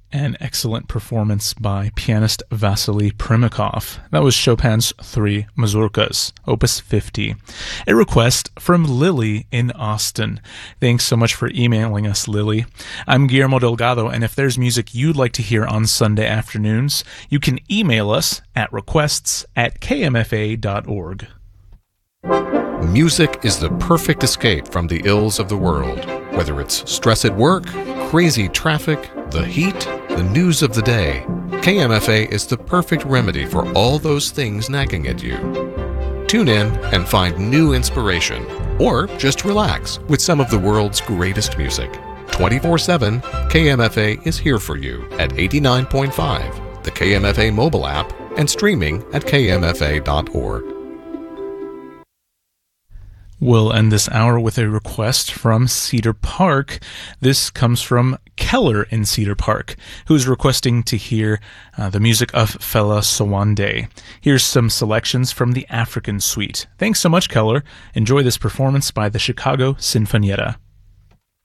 An excellent performance by pianist Vasily Primakov. That was Chopin's Three Mazurkas, Opus 50. A request from Lily in Austin. Thanks so much for emailing us, Lily. I'm Guillermo Delgado, and if there's music you'd like to hear on Sunday afternoons, you can email us at requests@kmfa.org. Music is the perfect escape from the ills of the world. Whether it's stress at work, crazy traffic, the heat, the news of the day, KMFA is the perfect remedy for all those things nagging at you. Tune in and find new inspiration, or just relax with some of the world's greatest music. 24/7, KMFA is here for you at 89.5, the KMFA mobile app, and streaming at kmfa.org. We'll end this hour with a request from Cedar Park. This comes from Keller in Cedar Park, who's requesting to hear the music of Fela Sowande. Here's some selections from the African Suite. Thanks so much, Keller. Enjoy this performance by the Chicago Sinfonietta.